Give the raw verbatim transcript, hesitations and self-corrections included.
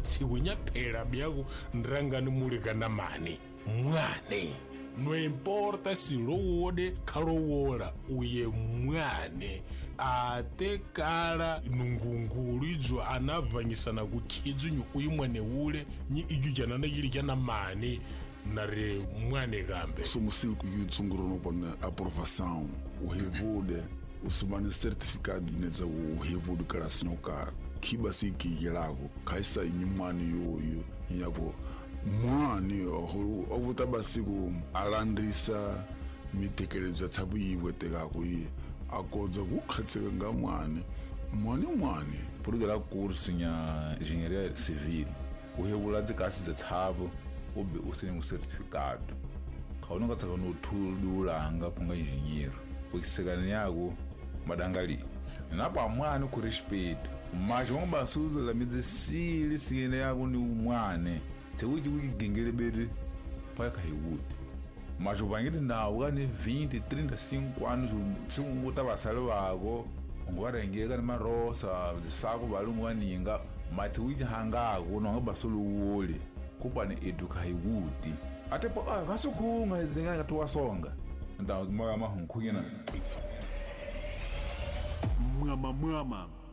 tsiunya phela byako nrangani mulekana mani mwane no importa si lowode khalowola uye mwane ate kala nungungulu idzo anavanyisana kukhidzu nyu uyi mwane ule nyi idyu janana yili jana mani nare mwane gambe somusil ku yutsunguro no pone aprovação o revude o sumane certificado ineza o revude kala sinyoka kiba siki yelago kaisa inyumani yoyo yako mwane ohuru obutabasiku alandrisa mitekelezo tsabu yiweteka ku yi akodza kukhatseka nga mwane mwane mwane porque lá curso nya engenharia civil o regular de classes de tsabu obe usene um certificado kaona katsaka no thululanga kunga engenheiro porque sekana yako madangali napa mwane ku respeito mas vamos basudo la medicina sine yako ni mwane tseudi wigengele bede para kaiwudi mas o banheiro ndawo kane vinte, trinta e cinco anos se um tava salvago ngora ngeka na rosa de saco balungu aninga mas tseudi hangago no ngabasolo wole kupane eduka kaiwudi até ah kasukunga zenga katwa songa ndawo mama hunkhuyena mwama mwama